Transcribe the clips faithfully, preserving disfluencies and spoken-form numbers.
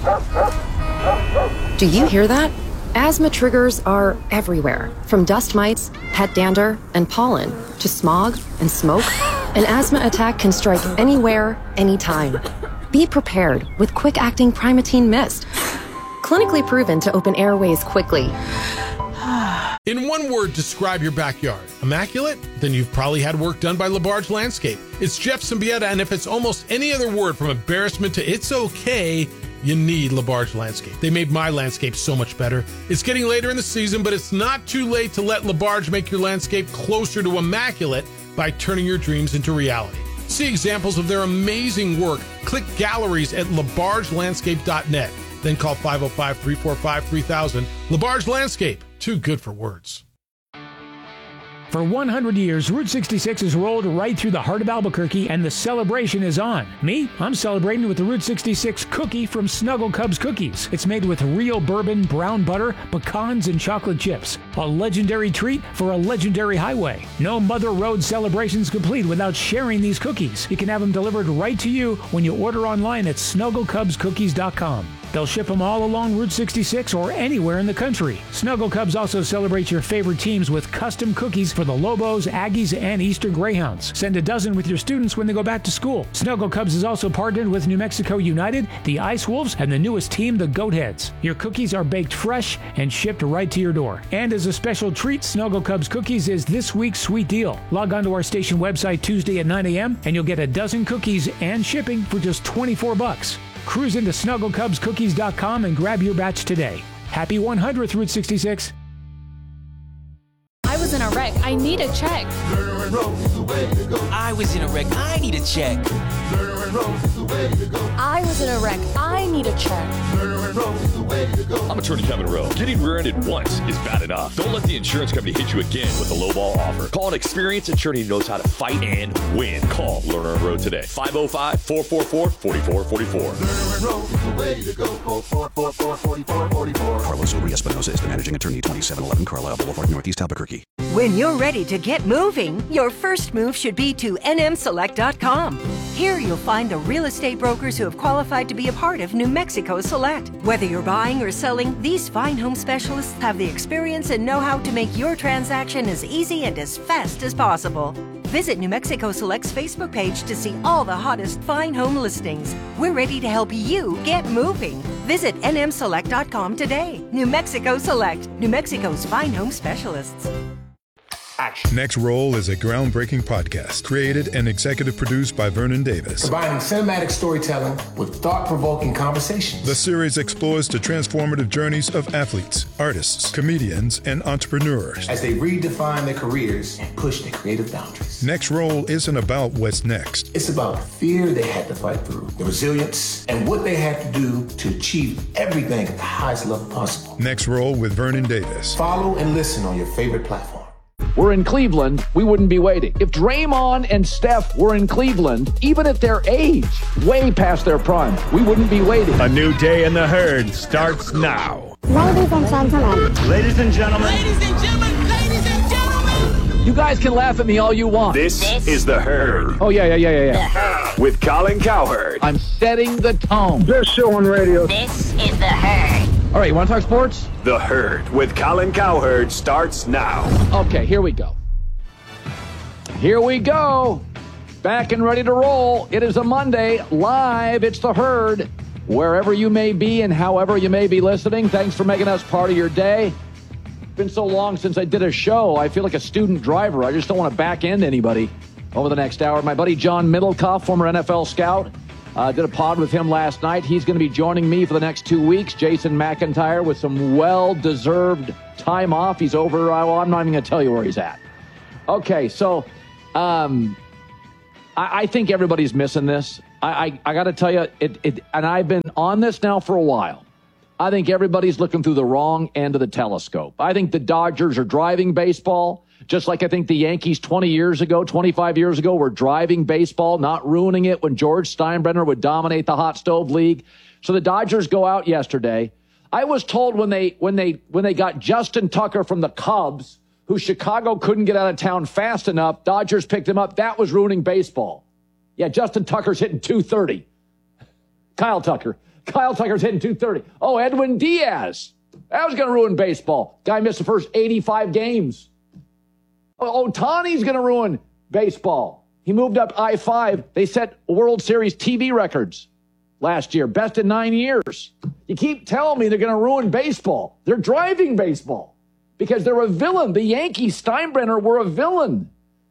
Do you hear that? Asthma triggers are everywhere, from dust mites, pet dander, and pollen, to smog and smoke. An asthma attack can strike anywhere, anytime. Be prepared with quick-acting Primatene Mist. Clinically proven to open airways quickly. In one word, describe your backyard. Immaculate? Then you've probably had work done by LaBarge Landscape. It's Jeff Symbieta, and if it's almost any other word from embarrassment to it's okay, you need LaBarge Landscape. They made my landscape so much better. It's getting later in the season, but it's not too late to let LaBarge make your landscape closer to immaculate by turning your dreams into reality. See examples of their amazing work. Click galleries at labarge landscape dot net. Then call five oh five, three four five, three thousand. LaBarge Landscape. Too good for words. For one hundred years, Route sixty-six has rolled right through the heart of Albuquerque, and the celebration is on. Me? I'm celebrating with the Route sixty-six cookie from Snuggle Cubs Cookies. It's made with real bourbon, brown butter, pecans, and chocolate chips. A legendary treat for a legendary highway. No Mother Road celebrations complete without sharing these cookies. You can have them delivered right to you when you order online at snuggle cubs cookies dot com. They'll ship them all along Route sixty-six or anywhere in the country. Snuggle Cubs also celebrates your favorite teams with custom cookies for the Lobos, Aggies, and Eastern Greyhounds. Send a dozen with your students when they go back to school. Snuggle Cubs is also partnered with New Mexico United, the Ice Wolves, and the newest team, the Goatheads. Your cookies are baked fresh and shipped right to your door. And as a special treat, Snuggle Cubs Cookies is this week's sweet deal. Log on to our station website Tuesday at nine a.m. and you'll get a dozen cookies and shipping for just twenty-four bucks. Cruise into snuggle cubs cookies dot com and grab your batch today. Happy one hundredth Route sixty-six. I was in a wreck. I need a check. I was in a wreck. I need a check. I was in a wreck. I need a check. I'm attorney Kevin Rowe. Getting rear-ended once is bad enough. Don't let the insurance company hit you again with a lowball offer. Call an experienced attorney who knows how to fight and win. Call Lerner and Rowe today. five oh five, four four four, four four four four. Carlos Urias-Espinosa is the managing attorney, twenty-seven eleven Carlisle Boulevard, Northeast Albuquerque. When you're ready to get moving, your first move should be to N M select dot com. Here you'll find the real estate brokers who have qualified to be a part of New Mexico Select. Whether you're buying or selling, these fine home specialists have the experience and know-how to make your transaction as easy and as fast as possible. Visit New Mexico Select's Facebook page to see all the hottest fine home listings. We're ready to help you get moving. Visit N M select dot com today. New Mexico Select, New Mexico's fine home specialists. Next Roll is a groundbreaking podcast created and executive produced by Vernon Davis. Combining cinematic storytelling with thought-provoking conversations. The series explores the transformative journeys of athletes, artists, comedians, and entrepreneurs as they redefine their careers and push their creative boundaries. Next Roll isn't about what's next. It's about the fear they had to fight through, the resilience, and what they had to do to achieve everything at the highest level possible. Next Roll with Vernon Davis. Follow and listen on your favorite platform. We're in Cleveland, we wouldn't be waiting. If Draymond and Steph were in Cleveland, even at their age, way past their prime, we wouldn't be waiting. A new day in the herd starts now. Ladies and gentlemen. Ladies and gentlemen. Ladies and gentlemen. Ladies and gentlemen. You guys can laugh at me all you want. This, this is The Herd. Oh, yeah, yeah, yeah, yeah, yeah. With Colin Cowherd. I'm setting the tone. Best show on radio. This is The Herd. All right, you want to talk sports? The Herd with Colin Cowherd starts now. Okay, here we go. Here we go. Back and ready to roll. It is a Monday. Live, it's The Herd. Wherever you may be and however you may be listening, thanks for making us part of your day. It's been so long since I did a show. I feel like a student driver. I just don't want to back end anybody over the next hour. My buddy John Middlecoff, former N F L scout, Uh, did a pod with him last night. He's going to be joining me for the next two weeks. Jason McIntyre with some well-deserved time off. He's over. Uh, well, I'm not even going to tell you where he's at. Okay, so um, I, I think everybody's missing this. I, I, I got to tell you, it, it, and I've been on this now for a while. I think everybody's looking through the wrong end of the telescope. I think the Dodgers are driving baseball. Just like I think the Yankees twenty years ago, twenty-five years ago, were driving baseball, not ruining it when George Steinbrenner would dominate the hot stove league. So the Dodgers go out yesterday. I was told when they when they when they got Justin Tucker from the Cubs, who Chicago couldn't get out of town fast enough, Dodgers picked him up. That was ruining baseball. Yeah, Justin Tucker's hitting two thirty. Kyle Tucker. Kyle Tucker's hitting two thirty. Oh, Edwin Diaz. That was going to ruin baseball. Guy missed the first eighty-five games. Oh, Ohtani's going to ruin baseball. He moved up I five. They set World Series T V records last year. Best in nine years. You keep telling me they're going to ruin baseball. They're driving baseball because they're a villain. The Yankees, Steinbrenner, were a villain.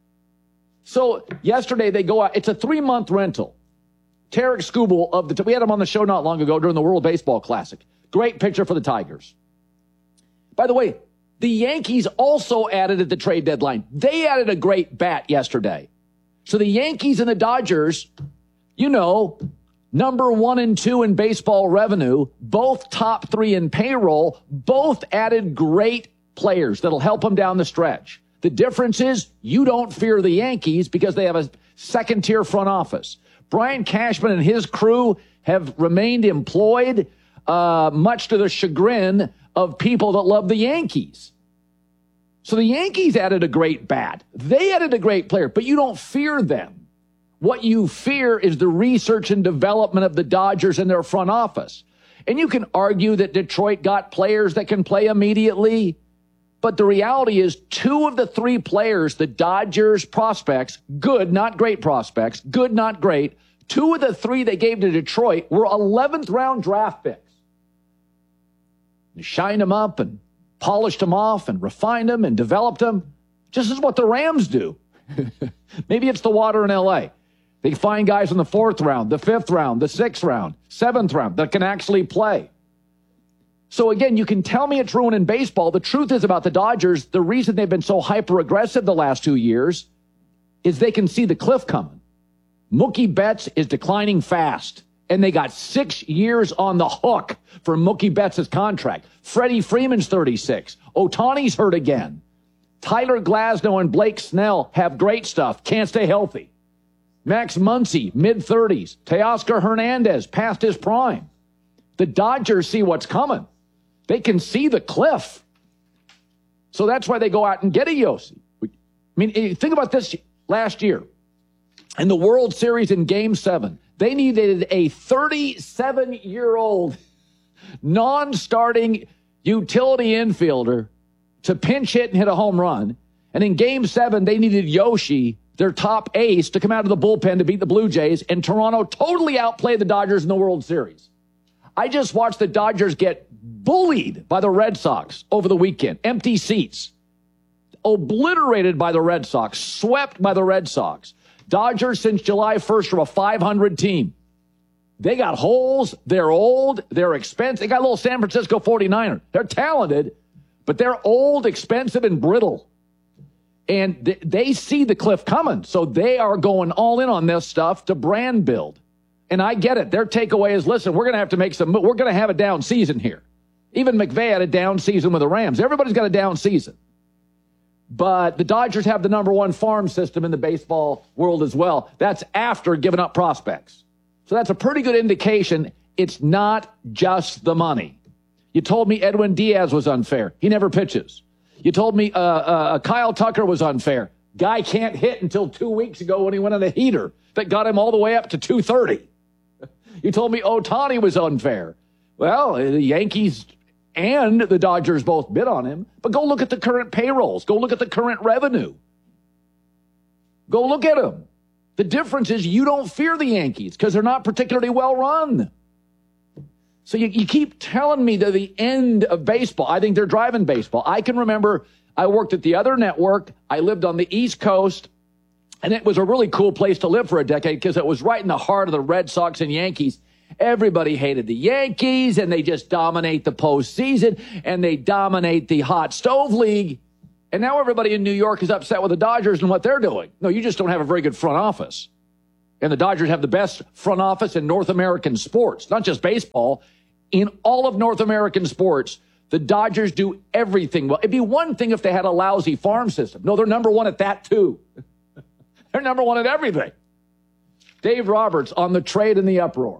So yesterday they go out. It's a three-month rental. Tarek Skubal of the, we had him on the show not long ago during the World Baseball Classic. Great picture for the Tigers. By the way, the Yankees also added at the trade deadline. They added a great bat yesterday. So the Yankees and the Dodgers, you know, number one and two in baseball revenue, both top three in payroll, both added great players that'll help them down the stretch. The difference is you don't fear the Yankees because they have a second-tier front office. Brian Cashman and his crew have remained employed, uh, much to the chagrin of people that love the Yankees. So the Yankees added a great bat. They added a great player, but you don't fear them. What you fear is the research and development of the Dodgers and their front office. And you can argue that Detroit got players that can play immediately. But the reality is two of the three players, the Dodgers prospects, good, not great prospects, good, not great, two of the three they gave to Detroit were eleventh round draft picks. They shined them up and polished them off and refined them and developed them, just as what the Rams do. Maybe it's the water in L A. They find guys in the fourth round, the fifth round, the sixth round, seventh round that can actually play. So again, you can tell me it's ruining baseball. The truth is about the Dodgers, the reason they've been so hyper-aggressive the last two years is they can see the cliff coming. Mookie Betts is declining fast, and they got six years on the hook for Mookie Betts' contract. Freddie Freeman's thirty-six. Ohtani's hurt again. Tyler Glasnow and Blake Snell have great stuff, can't stay healthy. Max Muncy, mid-thirties. Teoscar Hernandez, past his prime. The Dodgers see what's coming. They can see the cliff. So that's why they go out and get a Yossi. I mean, think about this last year. In the World Series in Game seven, they needed a thirty-seven-year-old non-starting utility infielder to pinch hit and hit a home run. And in Game seven, they needed Yoshi, their top ace, to come out of the bullpen to beat the Blue Jays. And Toronto totally outplayed the Dodgers in the World Series. I just watched the Dodgers get bullied by the Red Sox over the weekend. Empty seats. Obliterated by the Red Sox. Swept by the Red Sox. Dodgers since July first are a five hundred team. They got holes. They're old. They're expensive. They got a little San Francisco forty-niner. They're talented, but they're old, expensive, and brittle. And th- they see the cliff coming. So they are going all in on this stuff to brand build. And I get it. Their takeaway is, listen, we're going to have to make some, we're going to have a down season here. Even McVay had a down season with the Rams. Everybody's got a down season. But the Dodgers have the number one farm system in the baseball world as well. That's after giving up prospects. So that's a pretty good indication it's not just the money. You told me Edwin Diaz was unfair. He never pitches. You told me uh, uh, Kyle Tucker was unfair. Guy can't hit until two weeks ago when he went on a heater that got him all the way up to two thirty. You told me Ohtani was unfair. Well, the Yankees and the Dodgers both bid on him. But go look at the current payrolls. Go look at the current revenue. Go look at them. The difference is you don't fear the Yankees because they're not particularly well run. So you, you keep telling me to the end of baseball. I think they're driving baseball. I can remember I worked at the other network. I lived on the East Coast. And it was a really cool place to live for a decade because it was right in the heart of the Red Sox and Yankees. Everybody hated the Yankees, and they just dominate the postseason, and they dominate the hot stove league. And now everybody in New York is upset with the Dodgers and what they're doing. No, you just don't have a very good front office. And the Dodgers have the best front office in North American sports, not just baseball. In all of North American sports, the Dodgers do everything well. It'd be one thing if they had a lousy farm system. No, they're number one at that, too. They're number one at everything. Dave Roberts on the trade and the uproar.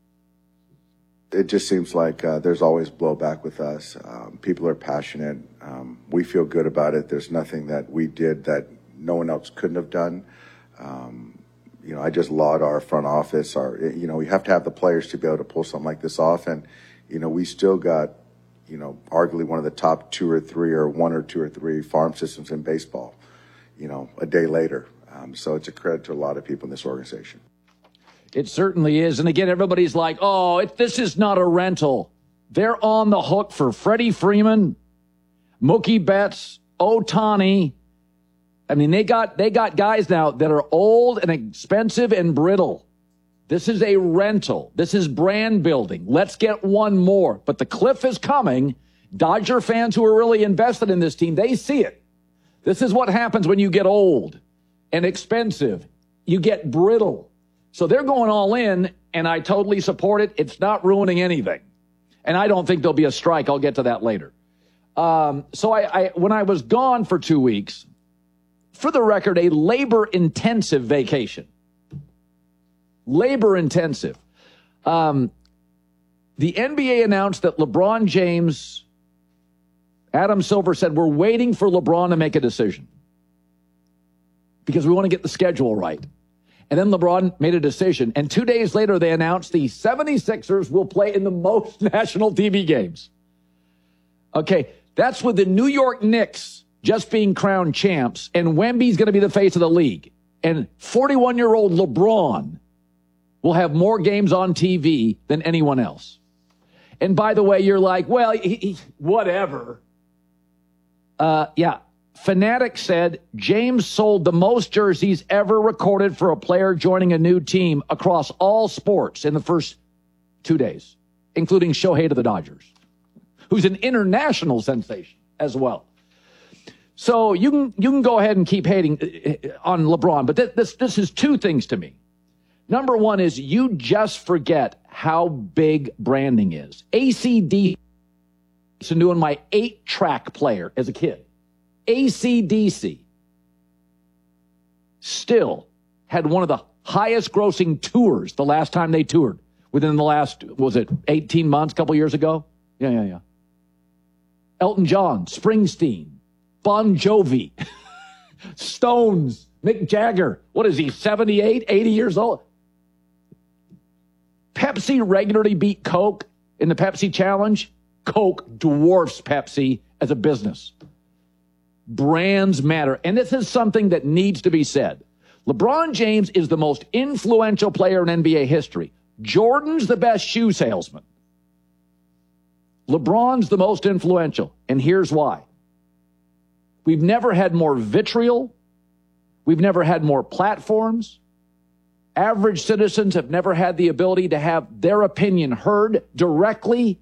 It just seems like uh, there's always blowback with us. Um, people are passionate. Um, we feel good about it. There's nothing that we did that no one else couldn't have done. Um, you know, I just laud our front office. Our, you know, we have to have the players to be able to pull something like this off. And, you know, we still got, you know, arguably one of the top two or three or one or two or three farm systems in baseball, you know, a day later. Um, so it's a credit to a lot of people in this organization. It certainly is. And again, everybody's like, oh, it, this is not a rental. They're on the hook for Freddie Freeman, Mookie Betts, Ohtani. I mean, they got they got guys now that are old and expensive and brittle. This is a rental. This is brand building. Let's get one more. But the cliff is coming. Dodger fans who are really invested in this team, they see it. This is what happens when you get old and expensive. You get brittle. So they're going all in, and I totally support it. It's not ruining anything. And I don't think there'll be a strike. I'll get to that later. Um, so I, I, when I was gone for two weeks, for the record, a labor-intensive vacation. Labor-intensive. Um, the N B A announced that LeBron James, Adam Silver said, we're waiting for LeBron to make a decision because we want to get the schedule right. And then LeBron made a decision. And two days later, they announced the seventy-sixers will play in the most national T V games. Okay, that's with the New York Knicks just being crowned champs, and Wemby's going to be the face of the league. And forty-one-year-old LeBron will have more games on T V than anyone else. And by the way, you're like, well, he, he, whatever. Uh, yeah. Fanatics said James sold the most jerseys ever recorded for a player joining a new team across all sports in the first two days, including Shohei to the Dodgers, who's an international sensation as well. So you can you can go ahead and keep hating on LeBron, but th- this this is two things to me. Number one is you just forget how big branding is. A C D C, doing my eight-track player as a kid. A C D C still had one of the highest grossing tours the last time they toured within the last, was it eighteen months, a couple years ago? Yeah, yeah, yeah. Elton John, Springsteen, Bon Jovi, Stones, Mick Jagger. What is he, seventy-eight, eighty years old? Pepsi regularly beat Coke in the Pepsi Challenge. Coke dwarfs Pepsi as a business. Brands matter. And this is something that needs to be said. LeBron James is the most influential player in N B A history. Jordan's the best shoe salesman. LeBron's the most influential. And here's why. We've never had more vitriol. We've never had more platforms. Average citizens have never had the ability to have their opinion heard directly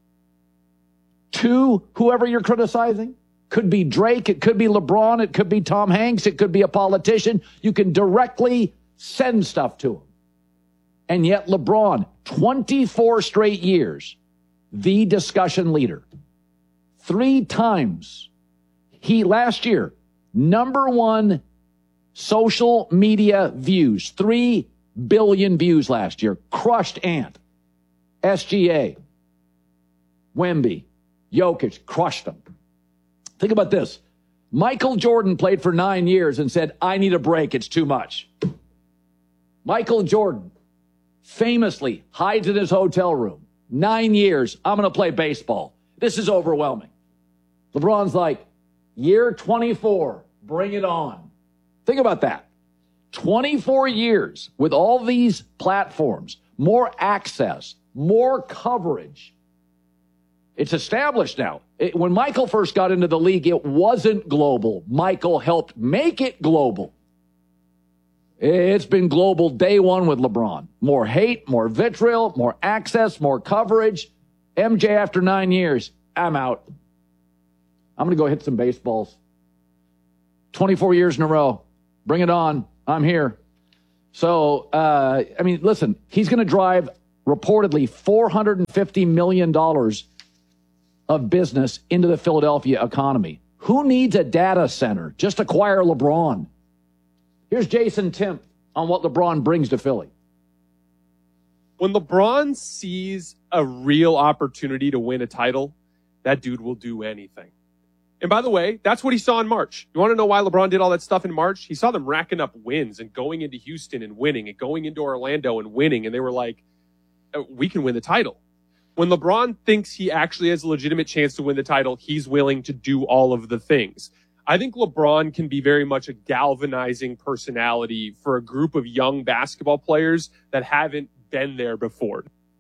to whoever you're criticizing. Could be Drake, it could be LeBron, it could be Tom Hanks, it could be a politician. You can directly send stuff to him. And yet LeBron, twenty-four straight years, the discussion leader. Three times. He, last year, number one social media views. Three billion views last year. Crushed Ant. S G A. Wemby. Jokic. Crushed them. Think about this. Michael Jordan played for nine years and said, I need a break. It's too much. Michael Jordan famously hides in his hotel room. Nine years. I'm going to play baseball. This is overwhelming. LeBron's like, year twenty-four. Bring it on. Think about that. twenty-four years with all these platforms, more access, more coverage. It's established now. It, when Michael first got into the league, it wasn't global. Michael helped make it global. It's been global day one with LeBron. More hate, more vitriol, more access, more coverage. M J, after nine years, I'm out. I'm going to go hit some baseballs. twenty-four years in a row. Bring it on. I'm here. So, uh, I mean, listen, he's going to drive reportedly four hundred fifty million dollars of business into the Philadelphia economy. Who needs a data center? Just acquire LeBron. Here's Jason Timp on what LeBron brings to Philly. When LeBron sees a real opportunity to win a title, that dude will do anything. And by the way, that's what he saw in March. You want to know why LeBron did all that stuff in March? He saw them racking up wins and going into Houston and winning and going into Orlando and winning. And they were like, we can win the title. When LeBron thinks he actually has a legitimate chance to win the title, he's willing to do all of the things. I think LeBron can be very much a galvanizing personality for a group of young basketball players that haven't been there before.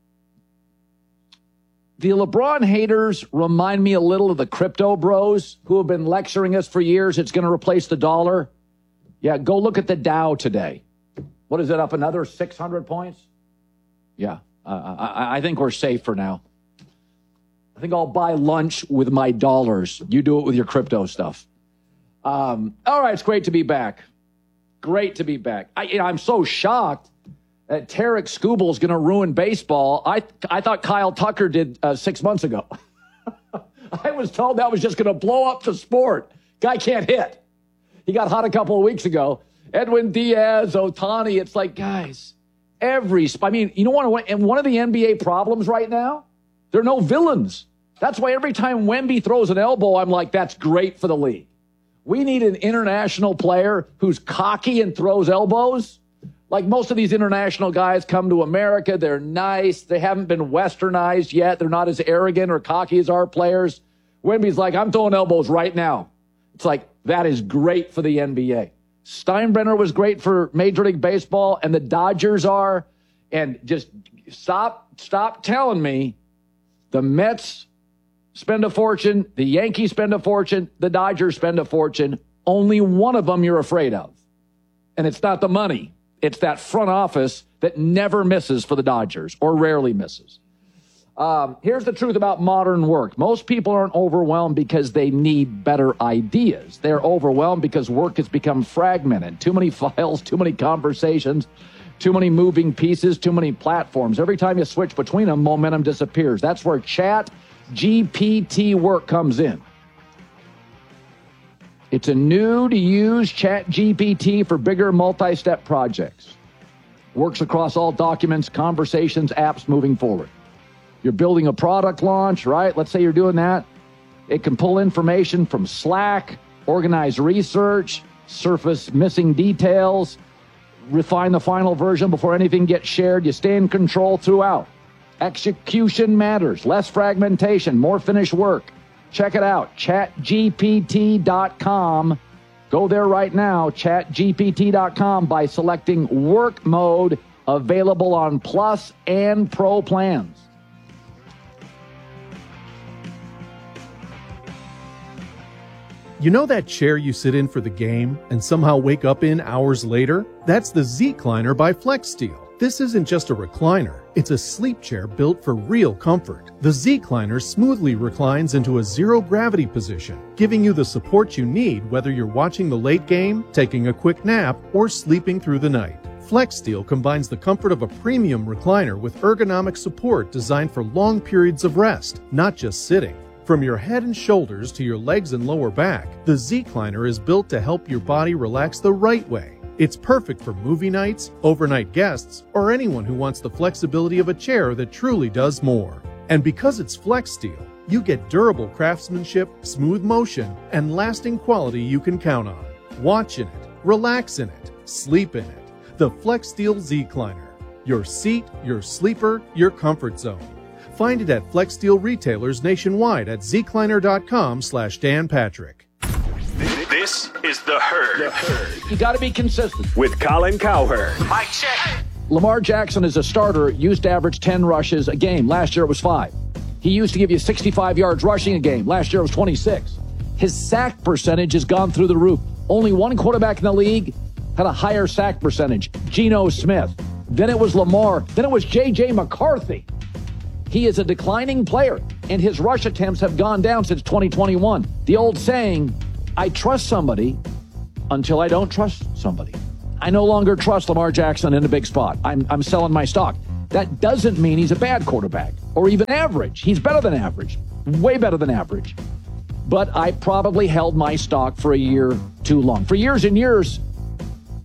The LeBron haters remind me a little of the crypto bros who have been lecturing us for years. It's going to replace the dollar. Yeah, go look at the Dow today. What is it, up another six hundred points? Yeah, uh, I, I think we're safe for now. I think I'll buy lunch with my dollars. You do it with your crypto stuff. Um, all right, it's great to be back. Great to be back. I, you know, I'm so shocked that Tarek Skubal is going to ruin baseball. I I thought Kyle Tucker did uh, six months ago. I was told that was just going to blow up the sport. Guy can't hit. He got hot a couple of weeks ago. Edwin Diaz, Ohtani. It's like, guys, every – I mean, you know what? And one of the N B A problems right now, there are no villains. That's why every time Wemby throws an elbow, I'm like, that's great for the league. We need an international player who's cocky and throws elbows. Like most of these international guys come to America, they're nice. They haven't been westernized yet. They're not as arrogant or cocky as our players. Wemby's like, I'm throwing elbows right now. It's like, that is great for the N B A. Steinbrenner was great for Major League Baseball, and the Dodgers are. And just stop, stop telling me the Mets spend a fortune, the Yankees spend a fortune, the Dodgers spend a fortune. Only one of them you're afraid of. And it's not the money. It's that front office that never misses for the Dodgers, or rarely misses. Um, here's the truth about modern work. Most people aren't overwhelmed because they need better ideas. They're overwhelmed because work has become fragmented. Too many files, too many conversations, too many moving pieces, too many platforms. Every time you switch between them, momentum disappears. That's where Chat G P T work comes in. It's a new-to-use Chat G P T for bigger multi-step projects. Works across all documents, conversations, apps moving forward. You're building a product launch, right? Let's say you're doing that. It can pull information from Slack, organize research, surface missing details, refine the final version before anything gets shared. You stay in control throughout. Execution matters. Less fragmentation, more finished work. Check it out, chat G P T dot com. Go there right now, chat G P T dot com, by selecting work mode, available on Plus and Pro plans. You know that chair you sit in for the game and somehow wake up in hours later? That's the Zecliner by FlexSteel. This isn't just a recliner, it's a sleep chair built for real comfort. The Zecliner smoothly reclines into a zero-gravity position, giving you the support you need whether you're watching the late game, taking a quick nap, or sleeping through the night. FlexSteel combines the comfort of a premium recliner with ergonomic support designed for long periods of rest, not just sitting. From your head and shoulders to your legs and lower back, the Zecliner is built to help your body relax the right way. It's perfect for movie nights, overnight guests, or anyone who wants the flexibility of a chair that truly does more. And because it's FlexSteel, you get durable craftsmanship, smooth motion, and lasting quality you can count on. Watch in it, relax in it, sleep in it. The FlexSteel Zecliner. Your seat, your sleeper, your comfort zone. Find it at FlexSteel retailers nationwide at zecliner.com slash Dan Patrick. This is The Herd. The Herd. You got to be consistent. With Colin Cowherd. Mic check. Lamar Jackson, as a starter, used to average ten rushes a game. Last year it was five. He used to give you sixty-five yards rushing a game. Last year it was twenty-six. His sack percentage has gone through the roof. Only one quarterback in the league had a higher sack percentage, Geno Smith. Then it was Lamar. Then it was J J McCarthy. He is a declining player, and his rush attempts have gone down since twenty twenty-one. The old saying, I trust somebody until I don't trust somebody. I no longer trust Lamar Jackson in a big spot. I'm, I'm selling my stock. That doesn't mean he's a bad quarterback or even average. He's better than average, way better than average. But I probably held my stock for a year too long. For years and years,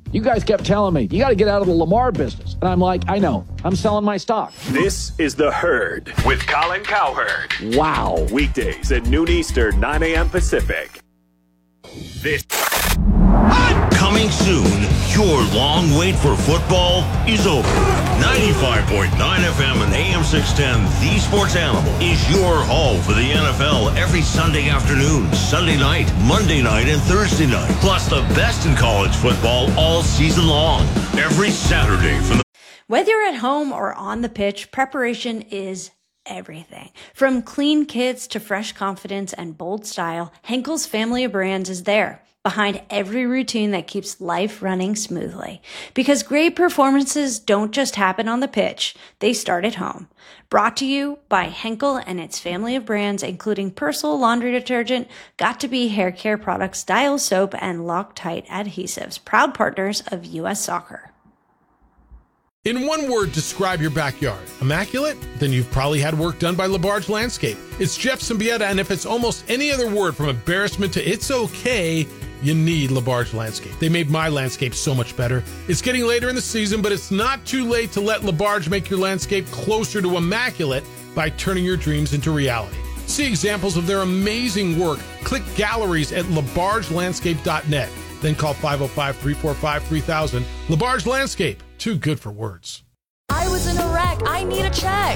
You guys kept telling me, you got to get out of the Lamar business. And I'm like, I know. I'm selling my stock. This is The Herd with Colin Cowherd. Wow. Weekdays at noon Eastern, nine a.m. Pacific. This. Coming soon, your long wait for football is over. ninety-five point nine F M and A M six ten, The Sports Animal, is your home for the N F L every Sunday afternoon, Sunday night, Monday night, and Thursday night. Plus the best in college football all season long. Every Saturday from the... Whether you're at home or on the pitch, preparation is everything. From clean kits to fresh confidence and bold style, Henkel's family of brands is there, behind every routine that keeps life running smoothly. Because great performances don't just happen on the pitch, they start at home. Brought to you by Henkel and its family of brands, including Persil laundry detergent, Got2b hair care products, Dial soap, and Loctite adhesives, proud partners of U S Soccer. In one word, describe your backyard. Immaculate? Then you've probably had work done by LaBarge Landscape. It's Jeff Symbieta, and if it's almost any other word from embarrassment to it's okay, you need LaBarge Landscape. They made my landscape so much better. It's getting later in the season, but it's not too late to let LaBarge make your landscape closer to immaculate by turning your dreams into reality. See examples of their amazing work. Click galleries at labarge landscape dot net. Then call five oh five, three four five, three thousand. LaBarge Landscape. Too good for words. I was in a wreck. I need a check.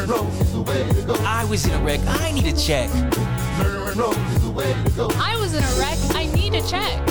I was in a wreck. I need a check. I was in a wreck. I need a check.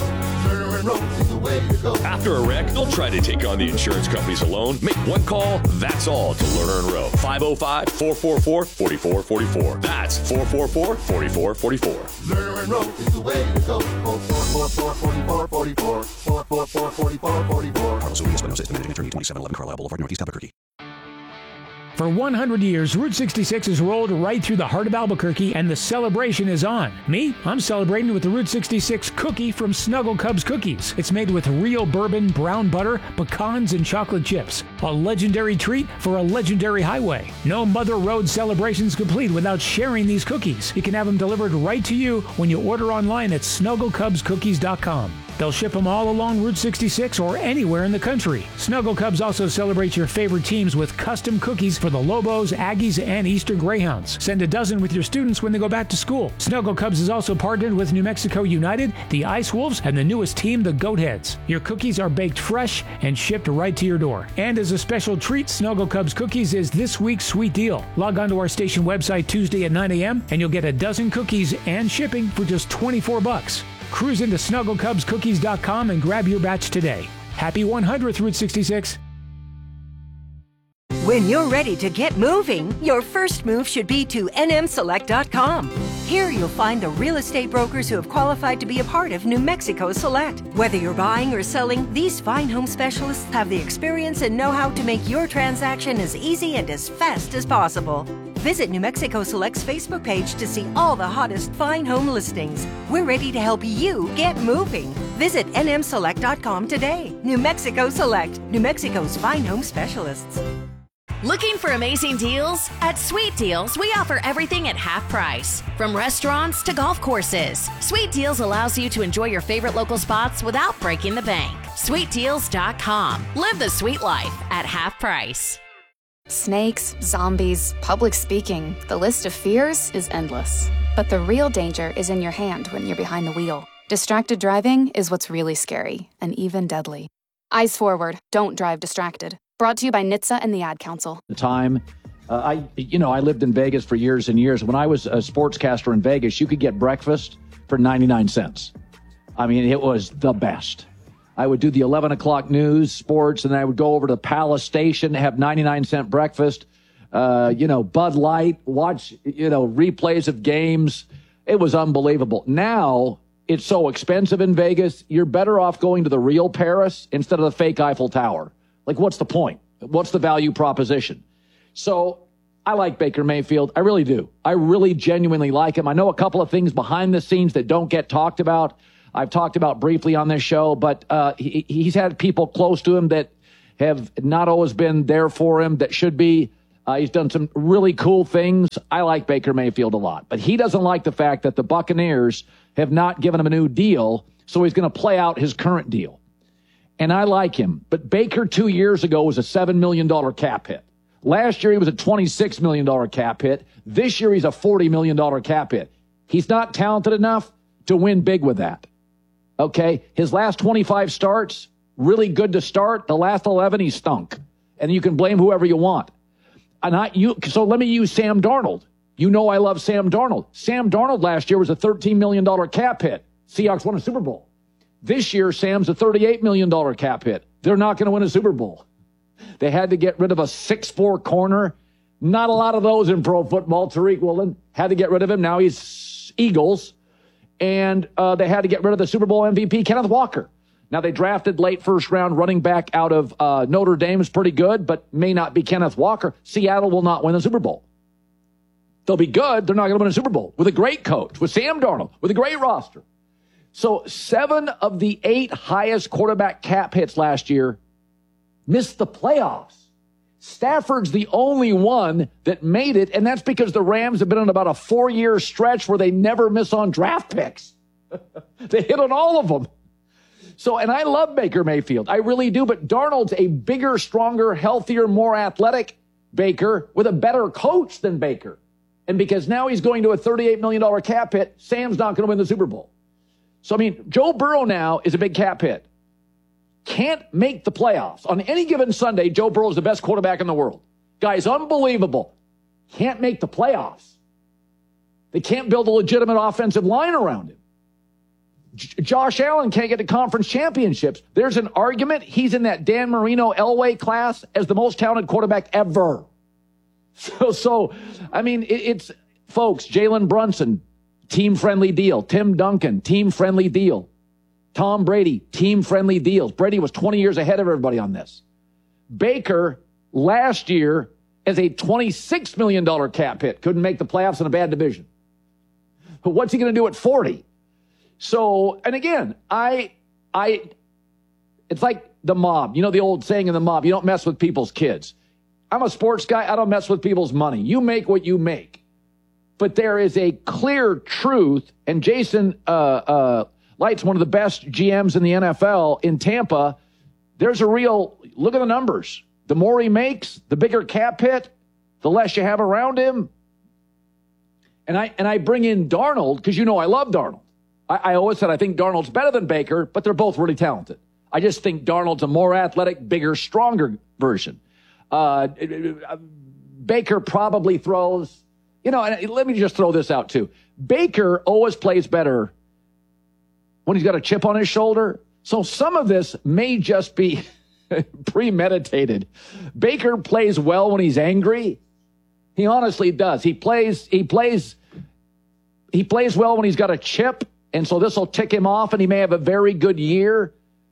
After a wreck, don't try to take on the insurance companies alone. Make one call, that's all, to Lerner and Rowe. five oh five, four four four, four four four four. That's four four four, four four four four. Lerner and Rowe is the way to go. four four four, four four four four. four four four, four four four four. Carlos Urias Espinosa is the managing attorney, twenty-seven eleven Carlisle Boulevard, Northeast Albuquerque. For one hundred years, Route sixty-six has rolled right through the heart of Albuquerque, and the celebration is on. Me? I'm celebrating with the Route sixty-six cookie from Snuggle Cubs Cookies. It's made with real bourbon, brown butter, pecans, and chocolate chips. A legendary treat for a legendary highway. No Mother Road celebrations complete without sharing these cookies. You can have them delivered right to you when you order online at snuggle cubs cookies dot com. They'll ship them all along Route sixty-six or anywhere in the country. Snuggle Cubs also celebrates your favorite teams with custom cookies for the Lobos, Aggies, and Easter Greyhounds. Send a dozen with your students when they go back to school. Snuggle Cubs is also partnered with New Mexico United, the Ice Wolves, and the newest team, the Goatheads. Your cookies are baked fresh and shipped right to your door. And as a special treat, Snuggle Cubs Cookies is this week's sweet deal. Log on to our station website Tuesday at nine a.m. and you'll get a dozen cookies and shipping for just twenty-four bucks. Cruise into snuggle cubs cookies dot com and grab your batch today. Happy one hundredth Route sixty-six. When you're ready to get moving, your first move should be to N M select dot com. Here you'll find the real estate brokers who have qualified to be a part of New Mexico Select. Whether you're buying or selling, these fine home specialists have the experience and know-how to make your transaction as easy and as fast as possible. Visit New Mexico Select's Facebook page to see all the hottest fine home listings. We're ready to help you get moving. Visit N M select dot com today. New Mexico Select, New Mexico's fine home specialists. Looking for amazing deals? At Sweet Deals, we offer everything at half price. From restaurants to golf courses, Sweet Deals allows you to enjoy your favorite local spots without breaking the bank. sweet deals dot com. Live the sweet life at half price. Snakes, zombies, public speaking, the list of fears is endless. But the real danger is in your hand when you're behind the wheel. Distracted driving is what's really scary and even deadly. Eyes forward, don't drive distracted. Brought to you by N H T S A and the Ad Council. Time, uh, I, you know, I lived in Vegas for years and years. When I was a sportscaster in Vegas, you could get breakfast for ninety-nine cents. I mean, it was the best. I would do the eleven o'clock news, sports, and then I would go over to the Palace Station, have ninety-nine cent breakfast, uh, you know, Bud Light, watch, you know, replays of games. It was unbelievable. Now, it's so expensive in Vegas, you're better off going to the real Paris instead of the fake Eiffel Tower. Like, what's the point? What's the value proposition? So I like Baker Mayfield. I really do. I really genuinely like him. I know a couple of things behind the scenes that don't get talked about. I've talked about briefly on this show, but uh, he, he's had people close to him that have not always been there for him that should be. Uh, he's done some really cool things. I like Baker Mayfield a lot, but he doesn't like the fact that the Buccaneers have not given him a new deal, so he's going to play out his current deal. And I like him. But Baker two years ago was a seven million dollars cap hit. Last year, he was a twenty-six million dollars cap hit. This year, he's a forty million dollars cap hit. He's not talented enough to win big with that. Okay? His last twenty-five starts, really good to start. The last eleven, he stunk. And you can blame whoever you want. And I, you, so let me use Sam Darnold. You know I love Sam Darnold. Sam Darnold last year was a thirteen million dollars cap hit. Seahawks won a Super Bowl. This year, Sam's a thirty-eight million dollars cap hit. They're not going to win a Super Bowl. They had to get rid of a six foot four corner. Not a lot of those in pro football. Tariq Woolen had to get rid of him. Now he's Eagles. And uh, they had to get rid of the Super Bowl M V P, Kenneth Walker. Now, they drafted late first round running back out of uh, Notre Dame. Is pretty good, but may not be Kenneth Walker. Seattle will not win the Super Bowl. They'll be good. They're not going to win a Super Bowl with a great coach, with Sam Darnold, with a great roster. So seven of the eight highest quarterback cap hits last year missed the playoffs. Stafford's the only one that made it, and that's because the Rams have been on about a four-year stretch where they never miss on draft picks. They hit on all of them. So, and I love Baker Mayfield. I really do, but Darnold's a bigger, stronger, healthier, more athletic Baker with a better coach than Baker. And because now he's going to a thirty-eight million dollars cap hit, Sam's not going to win the Super Bowl. So, I mean, Joe Burrow now is a big cap hit. Can't make the playoffs. On any given Sunday, Joe Burrow is the best quarterback in the world. Guy's unbelievable. Can't make the playoffs. They can't build a legitimate offensive line around him. J- Josh Allen can't get to conference championships. There's an argument he's in that Dan Marino Elway class as the most talented quarterback ever. So, so I mean, it, it's, folks, Jalen Brunson, team-friendly deal. Tim Duncan, team-friendly deal. Tom Brady, team-friendly deals. Brady was twenty years ahead of everybody on this. Baker, last year, as a twenty-six million dollars cap hit, couldn't make the playoffs in a bad division. But what's he going to do at forty? So, and again, I, I, it's like the mob. You know the old saying in the mob, you don't mess with people's kids. I'm a sports guy. I don't mess with people's money. You make what you make. But there is a clear truth, and Jason uh, uh, Light's one of the best G Ms in the N F L in Tampa. There's a real, look at the numbers. The more he makes, the bigger cap hit, the less you have around him. And I and I bring in Darnold, because you know I love Darnold. I, I always said I think Darnold's better than Baker, but they're both really talented. I just think Darnold's a more athletic, bigger, stronger version. Uh, Baker probably throws, you know, and let me just throw this out too. Baker always plays better when he's got a chip on his shoulder. So some of this may just be premeditated. Baker plays well when he's angry. He honestly does. He plays, he plays, he plays well when he's got a chip. And so this will tick him off and he may have a very good year.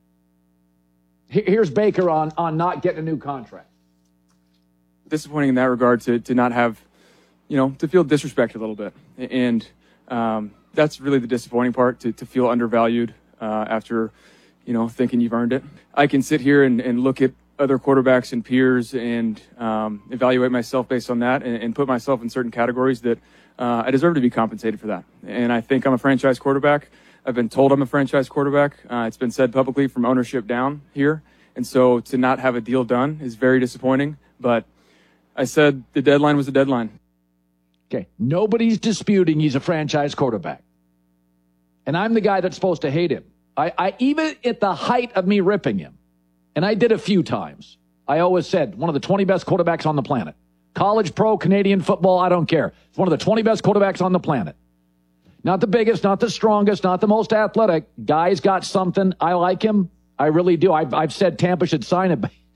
Here's Baker on, on not getting a new contract. Disappointing in that regard to, to not have, you know, to feel disrespected a little bit. And um, that's really the disappointing part, to, to feel undervalued uh, after, you know, thinking you've earned it. I can sit here and, and look at other quarterbacks and peers and um, evaluate myself based on that and, and put myself in certain categories that uh, I deserve to be compensated for that. And I think I'm a franchise quarterback. I've been told I'm a franchise quarterback. Uh, it's been said publicly from ownership down here. And so to not have a deal done is very disappointing. But I said the deadline was the deadline. Okay. Nobody's disputing he's a franchise quarterback. And I'm the guy that's supposed to hate him. I, I even at the height of me ripping him, and I did a few times, I always said one of the twenty best quarterbacks on the planet. College, pro, Canadian football, I don't care. It's one of the twenty best quarterbacks on the planet. Not the biggest, not the strongest, not the most athletic. Guy's got something. I like him. I really do. I've, I've said Tampa should sign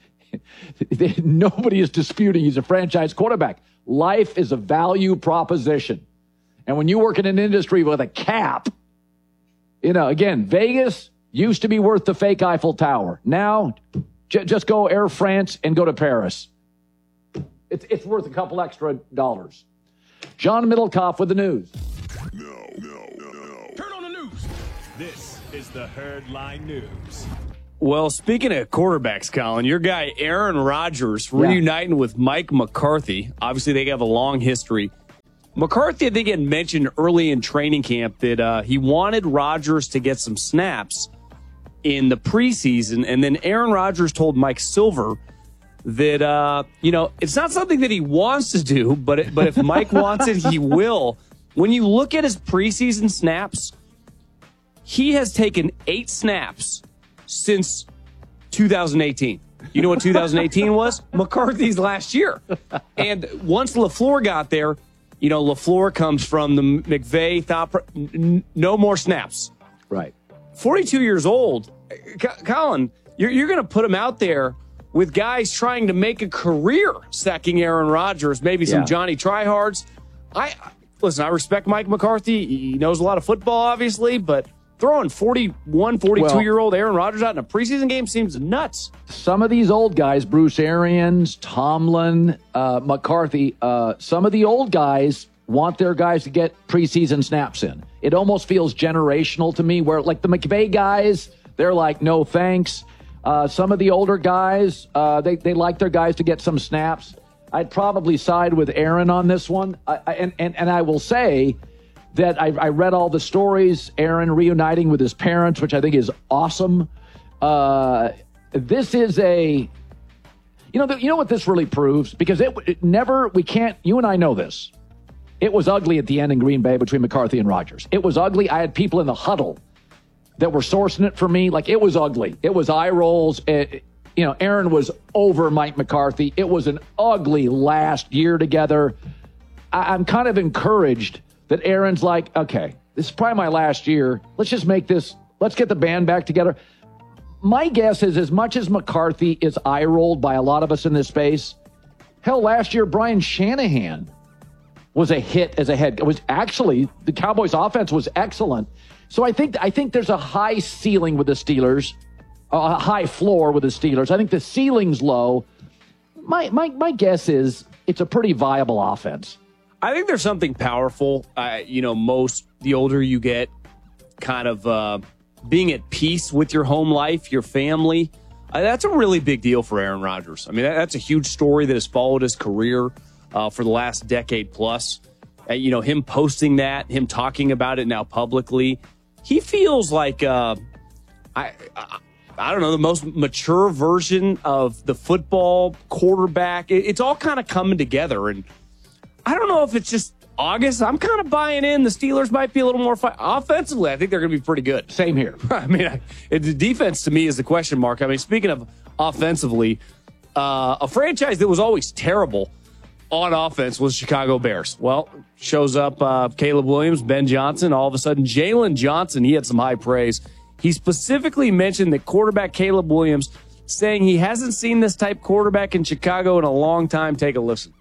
him. Nobody is disputing he's a franchise quarterback. Life is a value proposition. And when you work in an industry with a cap, you know, again, Vegas used to be worth the fake Eiffel Tower. Now, j- just go Air France and go to Paris. It's, it's worth a couple extra dollars. John Middlecoff with the news. No, no, no. Turn on the news. This is the Herd Line News. Well, speaking of quarterbacks, Colin, your guy Aaron Rodgers reuniting yeah. with Mike McCarthy. Obviously, they have a long history. McCarthy, I think, had mentioned early in training camp that uh, he wanted Rodgers to get some snaps, in the preseason. And then Aaron Rodgers told Mike Silver that, uh, you know, it's not something that he wants to do, but it, but if Mike wants it, he will. When you look at his preseason snaps, he has taken eight snaps since two thousand eighteen. You know what two thousand eighteen was? McCarthy's last year. And once LaFleur got there, you know, LaFleur comes from the McVay thought, n- no more snaps. Right. forty-two years old. Colin, you're, you're going to put him out there with guys trying to make a career sacking Aaron Rodgers, maybe some Yeah. Johnny Tryhards. I listen, I respect Mike McCarthy. He knows a lot of football, obviously, but throwing forty-one, forty-two-year-old Aaron Rodgers out in a preseason game seems nuts. Some of these old guys, Bruce Arians, Tomlin, uh, McCarthy, uh, some of the old guys want their guys to get preseason snaps in. It almost feels generational to me where, like, the McVay guys, they're like, no thanks. Uh, some of the older guys, uh, they, they like their guys to get some snaps. I'd probably side with Aaron on this one. I, I, and, and, and I will say that I, I read all the stories, Aaron reuniting with his parents, which I think is awesome. Uh, this is a, you know, the, you know what this really proves? Because it, it never, we can't, you and I know this. It was ugly at the end in Green Bay between McCarthy and Rodgers. It was ugly. I had people in the huddle that were sourcing it for me. Like, it was ugly. It was eye rolls. It, you know, Aaron was over Mike McCarthy. It was an ugly last year together. I, I'm kind of encouraged that Aaron's like, okay, this is probably my last year. Let's just make this, let's get the band back together. My guess is, as much as McCarthy is eye rolled by a lot of us in this space, hell, last year, Brian Shanahan was a hit as a head. It was actually, the Cowboys offense was excellent. So I think I think there's a high ceiling with the Steelers, a high floor with the Steelers. I think the ceiling's low. My my my guess is it's a pretty viable offense. I think there's something powerful. Uh, you know, most the older you get, kind of uh, being at peace with your home life, your family. Uh, that's a really big deal for Aaron Rodgers. I mean, that, that's a huge story that has followed his career uh, for the last decade plus. Uh, you know, him posting that, him talking about it now publicly. He feels like, uh, I, I I don't know, the most mature version of the football quarterback. It, it's all kind of coming together. And I don't know if it's just August. I'm kind of buying in. The Steelers might be a little more fi- offensively. I think they're going to be pretty good. Same here. I mean, I, it, the defense to me is the question mark. I mean, speaking of offensively, uh, a franchise that was always terrible on offense was Chicago Bears. Well, shows up uh, Caleb Williams, Ben Johnson. All of a sudden, Jalen Johnson, he had some high praise. He specifically mentioned that quarterback Caleb Williams, saying he hasn't seen this type quarterback in Chicago in a long time. Take a listen.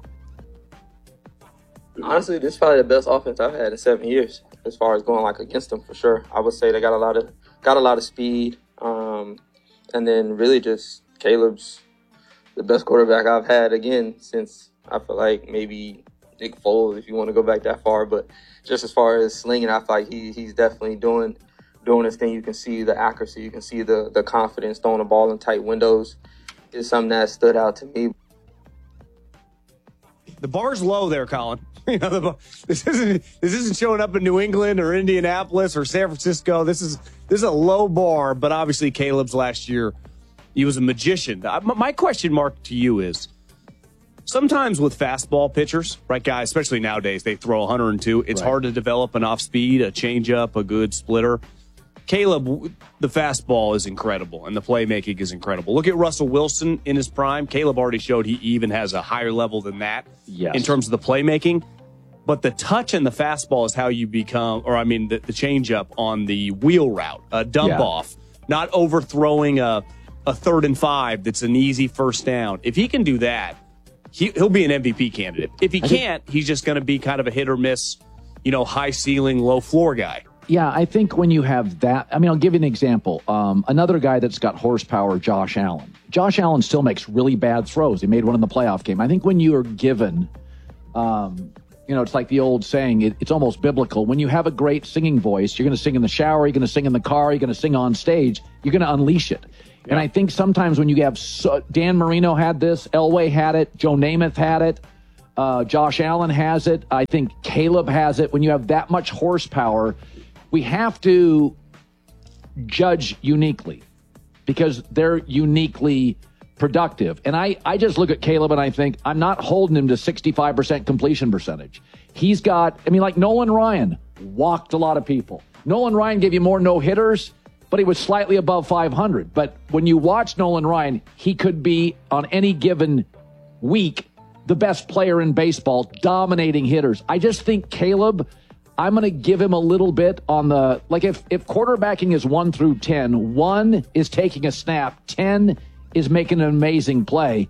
Honestly, this is probably the best offense I've had in seven years as far as going like against them for sure. I would say they got a lot of got a lot of speed, um, and then really just Caleb's the best quarterback I've had again since I feel like maybe Nick Foles, if you want to go back that far. But just as far as slinging, I feel like he he's definitely doing doing his thing. You can see the accuracy, you can see the the confidence, throwing the ball in tight windows is something that stood out to me. The bar's low there, Colin. You know, the, this isn't this isn't showing up in New England or Indianapolis or San Francisco. This is this is a low bar, but obviously Caleb's last year, he was a magician. My question mark to you is, sometimes with fastball pitchers, right, guys, especially nowadays, they throw one oh two. It's Right. hard to develop an off speed, a changeup, a good splitter. Caleb, the fastball is incredible, and the playmaking is incredible. Look at Russell Wilson in his prime. Caleb already showed he even has a higher level than that Yes. in terms of the playmaking. But the touch and the fastball is how you become, or I mean, the, the changeup on the wheel route, a dump Yeah. off, not overthrowing a, a third and five that's an easy first down. If he can do that, he, he'll be an M V P candidate. If he can't, he's just going to be kind of a hit or miss, you know, high ceiling, low floor guy. Yeah, I think when you have that, I mean, I'll give you an example. Um, another guy that's got horsepower, Josh Allen. Josh Allen still makes really bad throws. He made one in the playoff game. I think when you are given, um, you know, it's like the old saying, it, it's almost biblical. When you have a great singing voice, you're going to sing in the shower, you're going to sing in the car, you're going to sing on stage, you're going to unleash it. Yeah. And I think sometimes when you have, so, Dan Marino had this, Elway had it, Joe Namath had it, uh, Josh Allen has it, I think Caleb has it. When you have that much horsepower, we have to judge uniquely because they're uniquely productive. And I, I just look at Caleb and I think I'm not holding him to sixty-five percent completion percentage. He's got, I mean, like Nolan Ryan walked a lot of people. Nolan Ryan gave you more no-hitters, but he was slightly above five hundred. But when you watch Nolan Ryan, he could be on any given week the best player in baseball, dominating hitters. I just think Caleb, I'm going to give him a little bit on the, like if, if quarterbacking is one through ten, one is taking a snap, ten is making an amazing play.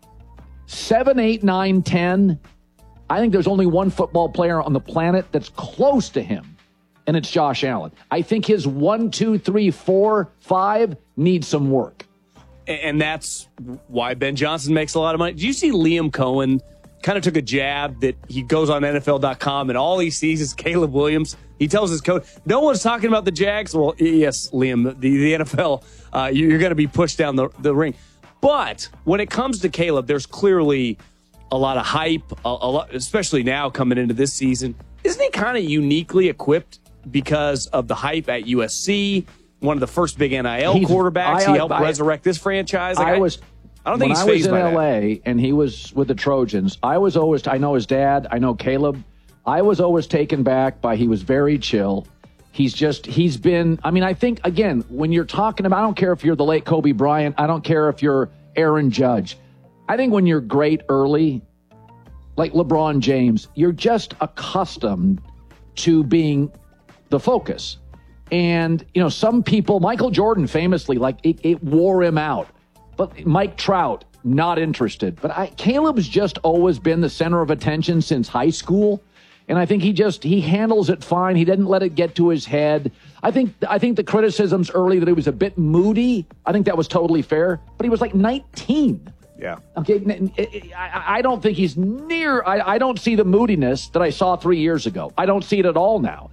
Seven, eight, nine, ten, I think there's only one football player on the planet that's close to him, and it's Josh Allen. I think his one, two, three, four, five needs some work. And that's why Ben Johnson makes a lot of money. Do you see Liam Cohen kind of took a jab that he goes on N F L dot com and all he sees is Caleb Williams? He tells his coach, no one's talking about the Jags. Well, yes, Liam, the, the N F L, uh, you're going to be pushed down the, the ring. But when it comes to Caleb, there's clearly a lot of hype, a, a lot, especially now coming into this season. Isn't he kind of uniquely equipped because of the hype at U S C? One of the first big N I L He's, quarterbacks. I, he helped I, resurrect this franchise. Like I was. I don't think he's phased by that. When I was in L A and he was with the Trojans, I was always. I know his dad. I know Caleb. I was always taken back by he was very chill. He's just. He's been. I mean, I think again when you're talking about. I don't care if you're the late Kobe Bryant. I don't care if you're Aaron Judge. I think when you're great early, like LeBron James, you're just accustomed to being the focus. And, you know, some people, Michael Jordan famously, like, it, it wore him out. But Mike Trout, not interested. But I, Caleb's just always been the center of attention since high school. And I think he just, he handles it fine. He didn't let it get to his head. I think I think the criticisms early that he was a bit moody, I think that was totally fair. But he was like nineteen. Yeah. Okay. I, I don't think he's near, I, I don't see the moodiness that I saw three years ago. I don't see it at all now.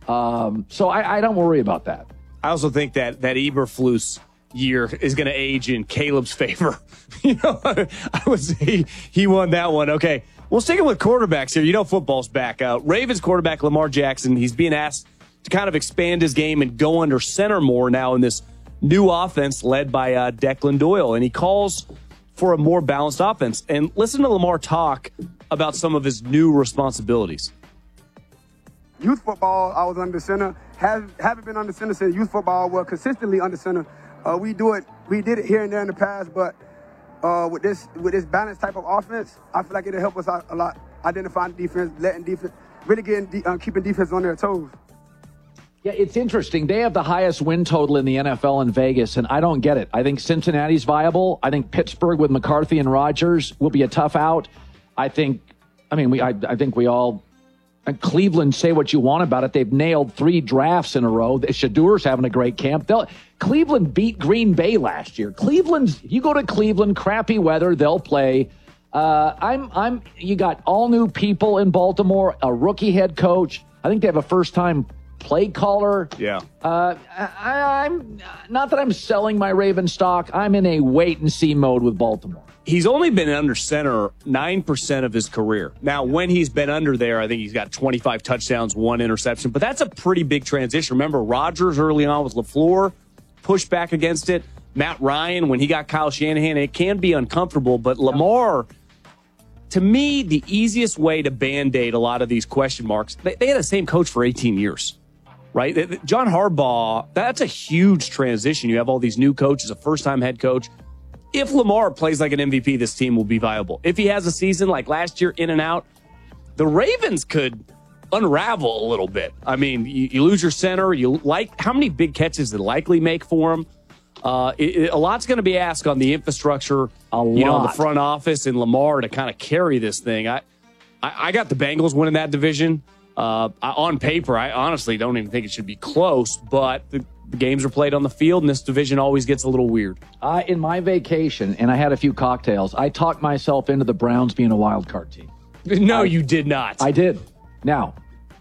Um, so I, I don't worry about that. I also think that that Eberflus year is going to age in Caleb's favor. you know, I would say he won that one. Okay, well, sticking with quarterbacks here, you know football's back out. Ravens quarterback Lamar Jackson, he's being asked to kind of expand his game and go under center more now in this new offense led by uh, Declan Doyle, and he calls for a more balanced offense. And listen to Lamar talk about some of his new responsibilities. Youth football, I was under center. Have, haven't been under center since youth football. Well, consistently under center. Uh, we do it. We did it here and there in the past, but uh, with this with this balanced type of offense, I feel like it'll help us out a lot. Identifying defense, letting defense, really getting de- uh, keeping defense on their toes. Yeah, it's interesting. They have the highest win total in the N F L in Vegas, and I don't get it. I think Cincinnati's viable. I think Pittsburgh with McCarthy and Rodgers will be a tough out. I think. I mean, we. I, I think we all. And Cleveland, say what you want about it. They've nailed three drafts in a row. Shadur's having a great camp. They'll, Cleveland beat Green Bay last year. Cleveland's, you go to Cleveland, crappy weather, they'll play. Uh, I'm, I'm, you got all new people in Baltimore, a rookie head coach. I think they have a first time play caller. Yeah. Uh, I, I'm not that I'm selling my Raven stock. I'm in a wait and see mode with Baltimore. He's only been under center nine percent of his career. Now, when he's been under there, I think he's got twenty-five touchdowns, one interception. But that's a pretty big transition. Remember, Rodgers early on with LaFleur, pushed back against it. Matt Ryan, when he got Kyle Shanahan, it can be uncomfortable. But Lamar, to me, the easiest way to Band-Aid a lot of these question marks, they, they had the same coach for eighteen years, right? John Harbaugh, that's a huge transition. You have all these new coaches, a first-time head coach. If Lamar plays like an M V P, this team will be viable. If he has a season like last year, in and out, the Ravens could unravel a little bit. I mean, you, you lose your center. You like how many big catches did likely make for him? Uh, it, it, a lot's going to be asked on the infrastructure, a you know, lot. the front office and Lamar to kind of carry this thing. I, I, I got the Bengals winning that division. Uh, I, on paper, I honestly don't even think it should be close, but the, the games are played on the field, and this division always gets a little weird. Uh, in my vacation, and I had a few cocktails, I talked myself into the Browns being a wild card team. No, I, you did not. I did. Now,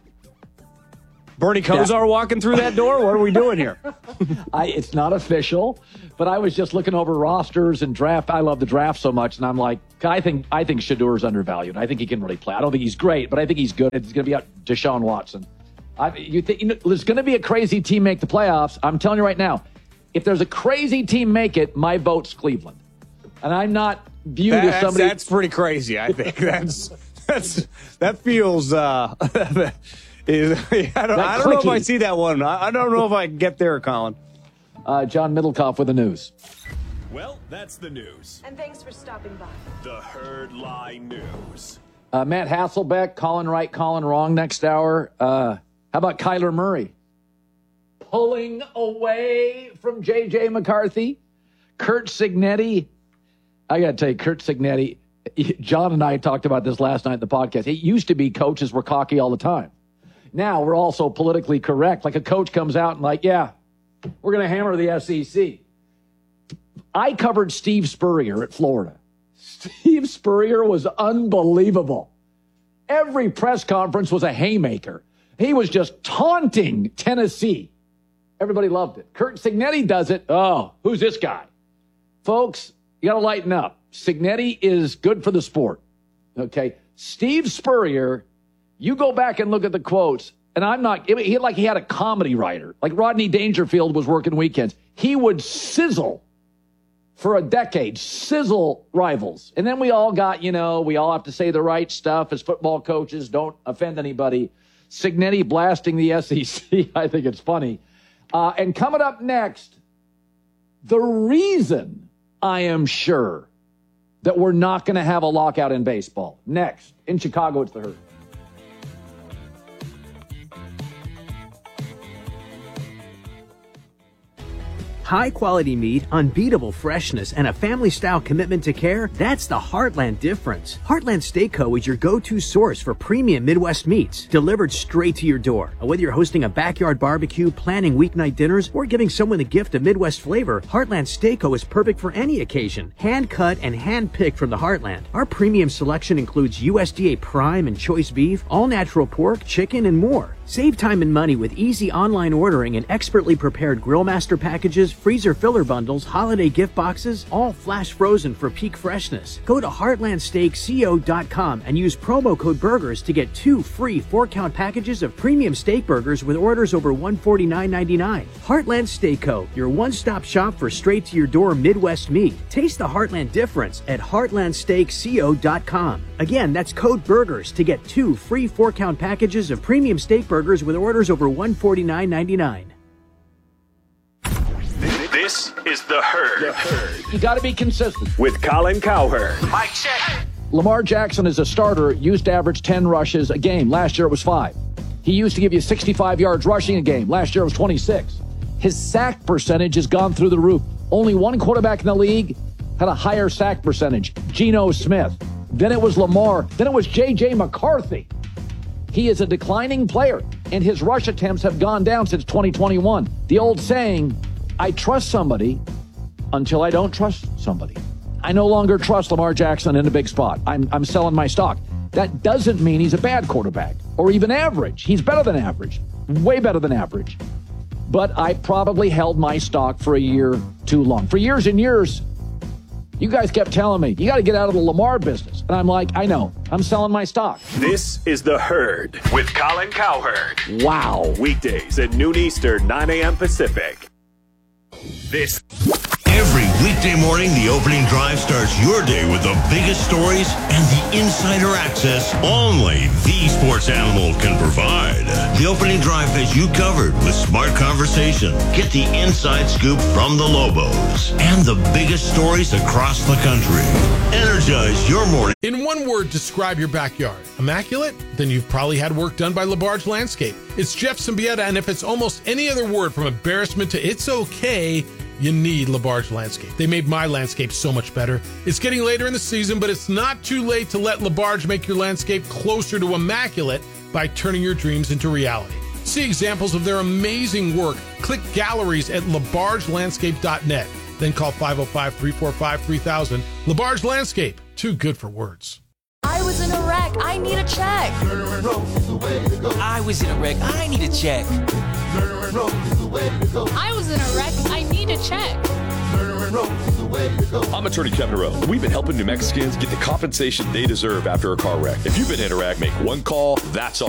Bernie Kosar yeah. walking through that door? What are we doing here? I, it's not official, but I was just looking over rosters and draft. I love the draft so much, and I'm like, I think I think Shadur's undervalued. I think he can really play. I don't think he's great, but I think he's good. It's going to be out Deshaun Watson. I, you think you know, there's going to be a crazy team make the playoffs. I'm telling you right now, if there's a crazy team make it, my vote's Cleveland. And I'm not viewed that, as somebody. That's pretty crazy, I think. that's that's That feels. Uh, is, I don't, I don't know if I see that one. I, I don't know if I can get there, Colin. Uh, John Middlecoff with the news. Well, that's the news. And thanks for stopping by. The Herd Line News. Uh, Matt Hasselbeck, Colin right, Colin wrong next hour. Uh, how about Kyler Murray? Pulling away from J J McCarthy. Curt Cignetti. I got to tell you, Curt Cignetti, John and I talked about this last night in the podcast. It used to be coaches were cocky all the time. Now we're also politically correct. Like a coach comes out and like, yeah, we're going to hammer the S E C. I covered Steve Spurrier at Florida. Steve Spurrier was unbelievable. Every press conference was a haymaker. He was just taunting Tennessee. Everybody loved it. Curt Cignetti does it. Oh, who's this guy? Folks, you got to lighten up. Cignetti is good for the sport. Okay? Steve Spurrier, you go back and look at the quotes, and I'm not, he like he had a comedy writer. Like Rodney Dangerfield was working weekends. He would sizzle for a decade, sizzle rivals. And then we all got, you know, we all have to say the right stuff as football coaches. Don't offend anybody. Cignetti blasting the S E C. I think it's funny. Uh, and coming up next, the reason I am sure that we're not going to have a lockout in baseball. Next, in Chicago, it's the Herd. High-quality meat, unbeatable freshness, and a family-style commitment to care, that's the Heartland difference. Heartland Steak Co. is your go-to source for premium Midwest meats, delivered straight to your door. Whether you're hosting a backyard barbecue, planning weeknight dinners, or giving someone a gift of Midwest flavor, Heartland Steak Co. is perfect for any occasion. Hand-cut and hand-picked from the Heartland. Our premium selection includes U S D A Prime and Choice Beef, all-natural pork, chicken, and more. Save time and money with easy online ordering and expertly prepared Grill Master packages, freezer filler bundles, holiday gift boxes, all flash frozen for peak freshness. Go to heartland steak co dot com and use promo code BURGERS to get two free four-count packages of premium steak burgers with orders over one hundred forty-nine ninety-nine. Heartland Steak Co., your one-stop shop for straight-to-your-door Midwest meat. Taste the Heartland difference at heartland steak co dot com. Again, that's code BURGERS to get two free four-count packages of premium steak burgers with orders over one hundred forty-nine ninety-nine. This is The Herd. The Herd. You got to be consistent. With Colin Cowherd. Mic check. Lamar Jackson as a starter used to average ten rushes a game. Last year it was five. He used to give you sixty-five yards rushing a game. Last year it was twenty-six. His sack percentage has gone through the roof. Only one quarterback in the league had a higher sack percentage, Geno Smith. Then it was Lamar. Then it was J J McCarthy. He is a declining player, and his rush attempts have gone down since twenty twenty-one. The old saying, I trust somebody until I don't trust somebody. I no longer trust Lamar Jackson in a big spot. I'm, I'm selling my stock. That doesn't mean he's a bad quarterback or even average. He's better than average, way better than average. But I probably held my stock for a year too long. For years and years, you guys kept telling me, you got to get out of the Lamar business. And I'm like, I know. I'm selling my stock. This is The Herd with Colin Cowherd. Wow. Weekdays at noon Eastern, nine a.m. Pacific. This. Every weekday morning, the opening drive starts your day with the biggest stories and the insider access only the sports animal can provide. The opening drive has you covered with smart conversation. Get the inside scoop from the Lobos and the biggest stories across the country. Energize your morning. In one word, describe your backyard. Immaculate? Then you've probably had work done by LaBarge Landscape. It's Jeff Symbieta, and if it's almost any other word from embarrassment to it's okay, you need LaBarge Landscape. They made my landscape so much better. It's getting later in the season, but it's not too late to let LaBarge make your landscape closer to immaculate by turning your dreams into reality. See examples of their amazing work. Click galleries at labarge landscape dot net. Then call five oh five, three four five, three thousand. LaBarge Landscape, too good for words. I was in a wreck. I need a check. I was in a wreck. I need a check. I was in a wreck. I need a check. I'm attorney Kevin Rowe. We've been helping New Mexicans get the compensation they deserve after a car wreck. If you've been in a wreck, make one call. That's all.